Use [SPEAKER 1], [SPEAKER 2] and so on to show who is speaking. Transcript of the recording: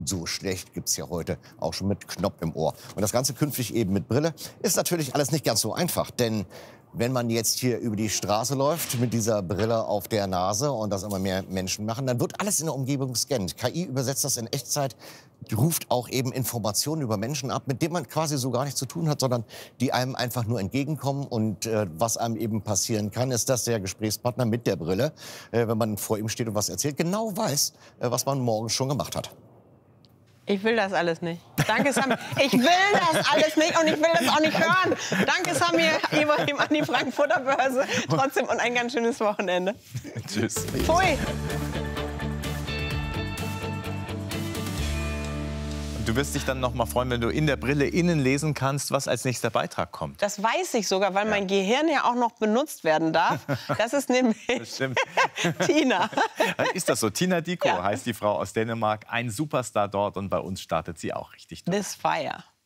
[SPEAKER 1] So schlecht gibt's ja heute auch schon mit Knopf im Ohr. Und das Ganze künftig eben mit Brille ist natürlich alles nicht ganz so einfach. Denn wenn man jetzt hier über die Straße läuft mit dieser Brille auf der Nase und das immer mehr Menschen machen, dann wird alles in der Umgebung gescannt. KI übersetzt das in Echtzeit, ruft auch eben Informationen über Menschen ab, mit denen man quasi so gar nichts zu tun hat, sondern die einem einfach nur entgegenkommen. Und was einem eben passieren kann, ist, dass der Gesprächspartner mit der Brille, wenn man vor ihm steht und was erzählt, genau weiß, was man morgen schon gemacht hat.
[SPEAKER 2] Ich will das alles nicht. Danke, Samir. Ich will das alles nicht und ich will das auch nicht hören. Danke, Samir. Ibrahim an die Frankfurter Börse. Trotzdem und ein ganz schönes Wochenende.
[SPEAKER 3] Tschüss.
[SPEAKER 2] Pfui.
[SPEAKER 3] Du wirst dich dann noch mal freuen, wenn du in der Brille innen lesen kannst, was als nächster Beitrag kommt.
[SPEAKER 2] Das weiß ich sogar, weil mein Gehirn ja auch noch benutzt werden darf. Das ist nämlich
[SPEAKER 3] Das stimmt.
[SPEAKER 2] Tina.
[SPEAKER 3] Ist das so? Tina Dicko
[SPEAKER 2] Ja.
[SPEAKER 3] heißt die Frau aus Dänemark, ein Superstar dort und bei uns startet sie auch richtig durch.
[SPEAKER 2] This Fire.